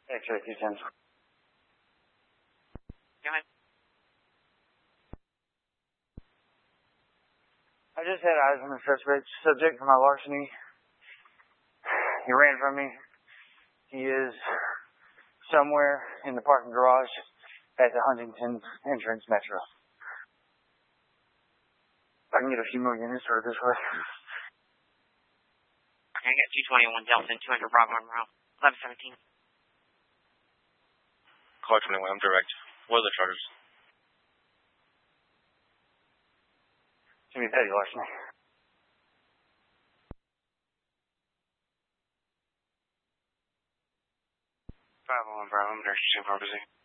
X-ray 210. Go ahead. I just had eyes on the subject for my larceny. He ran from me. He is somewhere in the parking garage at the Huntington entrance metro. I can get a few more units sort of this way. Okay, I got 221 Delta and 200 Bravo Monroe. 1117. Car 21, I'm direct. What are the charges? Give me petty larceny. Bravo, I'm under supervising.